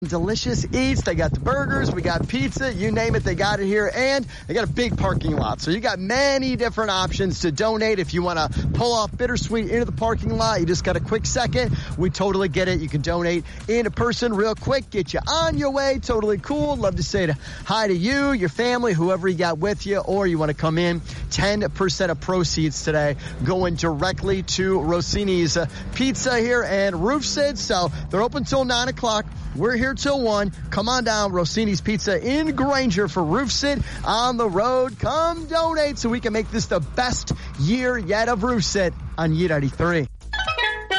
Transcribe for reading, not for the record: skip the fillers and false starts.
delicious eats. They got the burgers, we got pizza, you name it, they got it here, and they got a big parking lot. So you got many different options to donate. If you want to pull off Bittersweet into the parking lot, you just got a quick second, we totally get it. You can donate in person real quick, get you on your way, totally cool. Love to say hi to you, your family, whoever you got with you, or you want to come in. 10% of proceeds today going directly to Rossini's Pizza here and Roofsit. So they're open till 9 o'clock. We're here till 1. Come on down, Rossini's Pizza in Granger for Roofsit on the road. Come donate so we can make this the best year yet of Roofsit on Yeet 93.